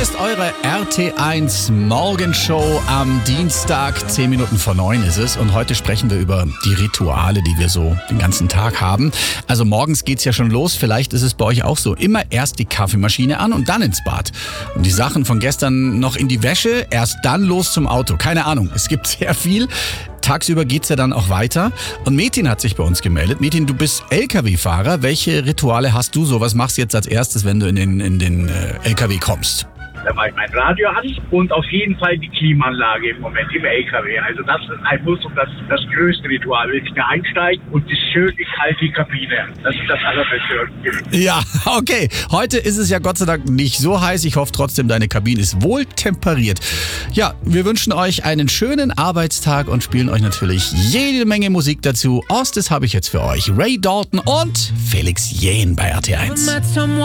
ist eure RT1 Morgenshow am Dienstag. 10 Minuten vor 9 ist es. Und heute sprechen wir über die Rituale, die wir so den ganzen Tag haben. Also morgens geht's ja schon los. Vielleicht ist es bei euch auch so. Immer erst die Kaffeemaschine an und dann ins Bad. Und die Sachen von gestern noch in die Wäsche. Erst dann los zum Auto. Keine Ahnung. Es gibt sehr viel. Tagsüber geht's ja dann auch weiter. Und Metin hat sich bei uns gemeldet. Metin, du bist LKW-Fahrer. Welche Rituale hast du so? Was machst du jetzt als erstes, wenn du in den LKW kommst? Da mache ich mein Radio an und auf jeden Fall die Klimaanlage im Moment im LKW. Also das ist ein Muss und das größte Ritual. Wenn ich da einsteige und die schöne kalte Kabine. Das ist das Allerbeste. Ja, okay. Heute ist es ja Gott sei Dank nicht so heiß. Ich hoffe trotzdem, deine Kabine ist wohl temperiert. Ja, wir wünschen euch einen schönen Arbeitstag und spielen euch natürlich jede Menge Musik dazu. Erstes habe ich jetzt für euch Ray Dalton und Felix Jähn bei RT1.